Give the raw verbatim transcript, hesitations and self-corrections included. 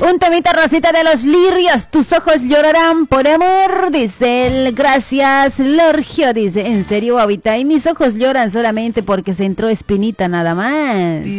Un temita, Rosita de los Lirios, tus ojos llorarán por amor, dice él. Gracias, Lorgio, dice, en serio, Babita, y mis ojos lloran solamente porque se entró espinita nada más.